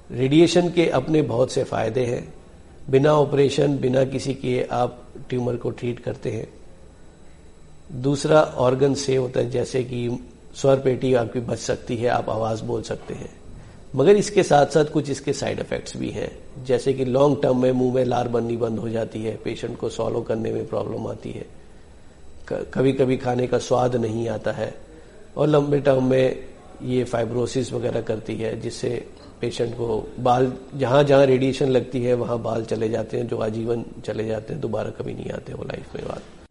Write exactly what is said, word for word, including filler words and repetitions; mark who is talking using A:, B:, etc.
A: Radiation के अपने बहुत से फायदे हैं। बिना ऑपरेशन, बिना किसी के आप ट्यूमर को ट्रीट करते हैं। दूसरा, ऑर्गन सेव होता है, जैसे कि स्वर पेटी आपकी बच सकती है, आप आवाज बोल सकते हैं। मगर इसके साथ साथ कुछ इसके साइड इफेक्ट्स भी हैं, जैसे कि लॉन्ग टर्म में मुंह में लार बननी बंद हो जाती है, पेशेंट को सॉलो करने में प्रॉब्लम आती है, कभी कभी खाने का स्वाद नहीं आता है, और लंबे टर्म में ये फाइब्रोसिस वगैरह करती है, जिससे पेशेंट को बाल, जहां जहां रेडिएशन लगती है वहां बाल चले जाते हैं, जो आजीवन चले जाते हैं, दोबारा कभी नहीं आते वो लाइफ में बात।